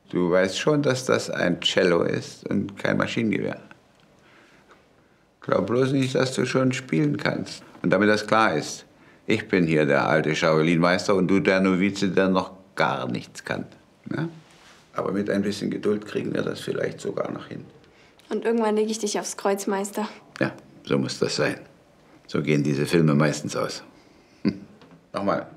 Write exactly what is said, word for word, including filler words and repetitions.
Du weißt schon, dass das ein Cello ist und kein Maschinengewehr. Glaub bloß nicht, dass du schon spielen kannst. Und damit das klar ist, ich bin hier der alte Shaolin-Meister und du der Novize, der noch gar nichts kann. Ja? Aber mit ein bisschen Geduld kriegen wir das vielleicht sogar noch hin. Und irgendwann lege ich dich aufs Kreuz, Meister. Ja, so muss das sein. So gehen diese Filme meistens aus. Hm. Nochmal.